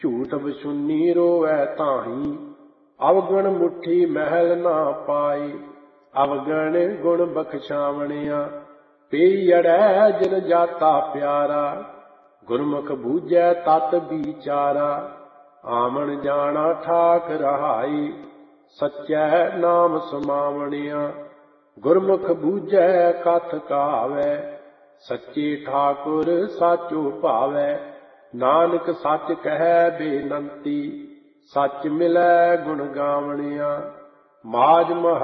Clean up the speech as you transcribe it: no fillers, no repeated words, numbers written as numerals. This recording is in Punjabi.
ਝੂਠ ਬਸੁੰਨੀ ਰੋਵੈ ਤਾਹੀਂ, ਅਵਗਣ ਮੁੱਠੀ ਮਹਿਲ ਨਾ ਪਾਈ। ਅਵਗਣ ਗੁਣ ਬਖਸ਼ਾਵਣਿਆ, ਪਈ ਅੜੈ ਜਿਨ ਜਾਤਾ ਪਿਆਰਾ। ਗੁਰਮੁਖ ਬੂਝੈ ਤਤ ਵਿਚਾਰਾ, ਆਮਣ ਜਾਣਾ ਠਾਕ ਰਹਾਈ। ਸੱਚੈ ਨਾਮ ਸਮਾਵਣਿਆ, ਗੁਰਮੁਖ ਬੂਝੈ ਕਥ ਕਹਾਵੈ। ਸੱਚੇ ਠਾਕੁਰ ਸਾਚੋ ਭਾਵੈ, ਨਾਨਕ ਸੱਚ ਕਹਿ ਬੇਨੰਤੀ। ਸੱਚ ਮਿਲੈ ਗੁਣ ਗਾਵਣਿਆ, ਮਾਝ